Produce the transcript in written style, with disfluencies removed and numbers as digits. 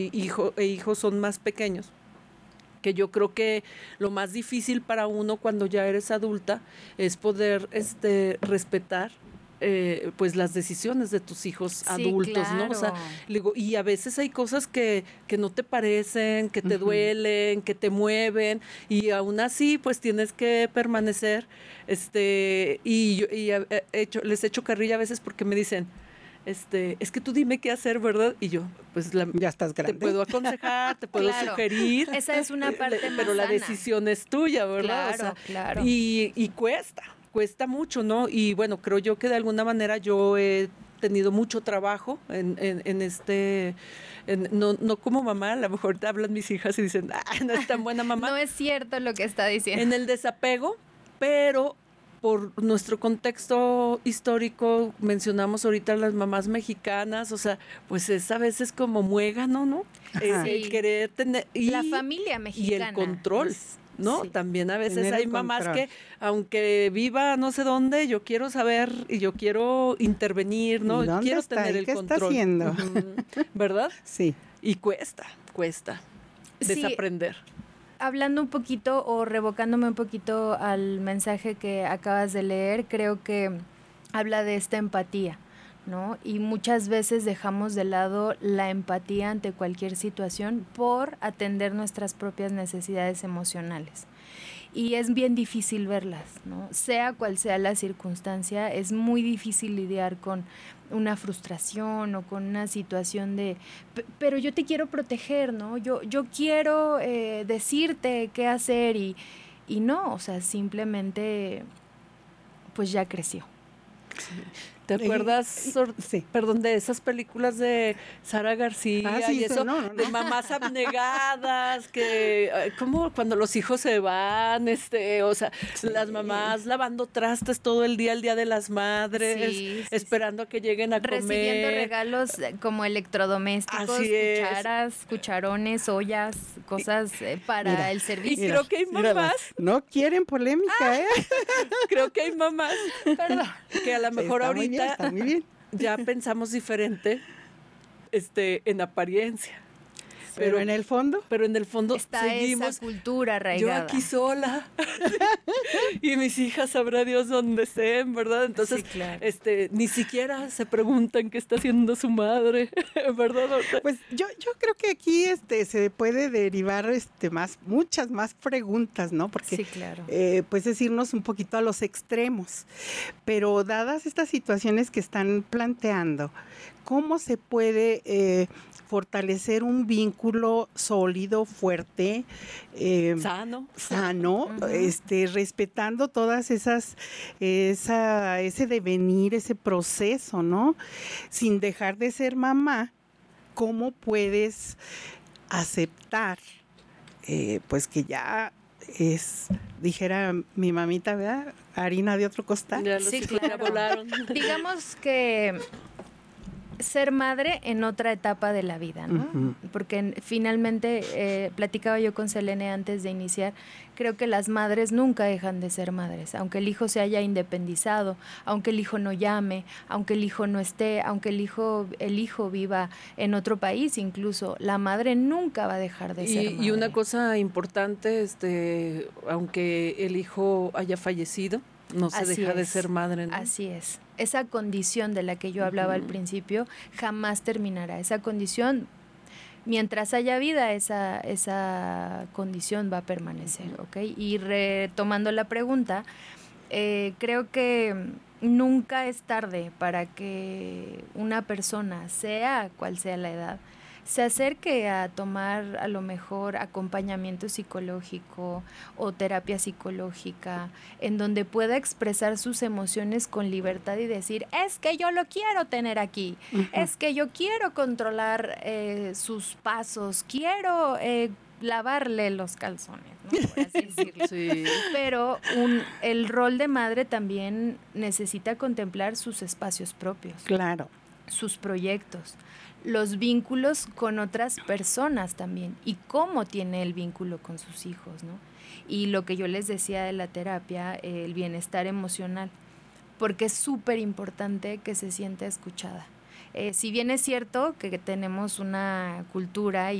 hijo e hijos son más pequeños, que yo creo que lo más difícil para uno cuando ya eres adulta es poder respetar pues las decisiones de tus hijos Sí, adultos, claro. ¿no? O sea, digo, y a veces hay cosas que no te parecen, que te duelen, que te mueven, y aún así pues tienes que permanecer, les echo carrilla a veces porque me dicen, es que tú dime qué hacer, ¿verdad? Y yo, pues ya estás grande. te puedo aconsejar, te puedo Claro, sugerir. esa es una parte más pero la sana. decisión es tuya, ¿verdad? Claro, claro. Y cuesta mucho, ¿no? Y bueno, creo yo que de alguna manera yo he tenido mucho trabajo no como mamá, a lo mejor te hablan mis hijas y dicen, no es tan buena mamá. No es cierto lo que está diciendo. En el desapego, pero por nuestro contexto histórico, mencionamos ahorita a las mamás mexicanas, o sea, pues es a veces como muégano, ¿no? El querer tener... la familia mexicana. Y el control, ¿no? Sí. También a veces Tener hay el mamás control. que, aunque viva no sé dónde, yo quiero saber y yo quiero intervenir, ¿no? ¿Dónde Quiero está? tener ¿Y el qué control. está haciendo? Ujú. ¿Verdad? Sí. Y cuesta Sí. desaprender. Hablando un poquito o revocándome un poquito al mensaje que acabas de leer, creo que habla de esta empatía, ¿no? Y muchas veces dejamos de lado la empatía ante cualquier situación por atender nuestras propias necesidades emocionales. Y es bien difícil verlas, ¿no? Sea cual sea la circunstancia, es muy difícil lidiar con una frustración o con una situación de, pero yo te quiero proteger, ¿no? Yo quiero decirte qué hacer y no, o sea, simplemente pues ya creció. Sí. ¿Te acuerdas, sí. perdón, de esas películas de Sara García sí, y eso, no. de mamás abnegadas, que como cuando los hijos se van, o sea, sí. Las mamás lavando trastes todo el día de las madres, sí, esperando a que lleguen a comer. Recibiendo regalos como electrodomésticos, cucharas, cucharones, ollas, cosas para el servicio. Y creo que hay mamás... No quieren polémica, Creo que hay mamás, perdón, que a lo mejor ahorita está muy bien. Ya pensamos diferente en apariencia. Pero en el fondo está seguimos esa cultura arraigada. Yo aquí sola y mis hijas sabrá Dios dónde estén, ¿verdad? Entonces, sí, claro. Ni siquiera se preguntan qué está haciendo su madre, ¿verdad? Pues yo creo que aquí se puede derivar muchas más preguntas, ¿no? Porque sí, claro. Pues es irnos un poquito a los extremos. Pero dadas estas situaciones que están planteando, ¿cómo se puede fortalecer un vínculo sólido, fuerte, sano, respetando todas ese devenir, ese proceso, ¿no? Sin dejar de ser mamá, ¿cómo puedes aceptar, pues que ya es, dijera mi mamita, ¿verdad? Harina de otro costal. Ya los hijos ya volaron. Digamos que ser madre en otra etapa de la vida, ¿no? Uh-huh. Porque finalmente, platicaba yo con Selene antes de iniciar, creo que las madres nunca dejan de ser madres, aunque el hijo se haya independizado, aunque el hijo no llame, aunque el hijo no esté, aunque el hijo viva en otro país incluso, la madre nunca va a dejar de ser madre. Y una cosa importante, aunque el hijo haya fallecido, no se deja de ser madre, ¿no? Así es. Esa condición de la que yo hablaba al principio jamás terminará. Esa condición, mientras haya vida, esa condición va a permanecer, ¿ok? Y retomando la pregunta, creo que nunca es tarde para que una persona, sea cual sea la edad, se acerque a tomar a lo mejor acompañamiento psicológico o terapia psicológica, en donde pueda expresar sus emociones con libertad y decir, es que yo lo quiero tener aquí, uh-huh. Es que yo quiero controlar sus pasos, quiero lavarle los calzones, ¿no? Por así decirlo. Sí. Pero el rol de madre también necesita contemplar sus espacios propios. Claro. Sus proyectos, los vínculos con otras personas también y cómo tiene el vínculo con sus hijos, ¿no? Y lo que yo les decía de la terapia, el bienestar emocional, porque es súper importante que se sienta escuchada. Si bien es cierto que tenemos una cultura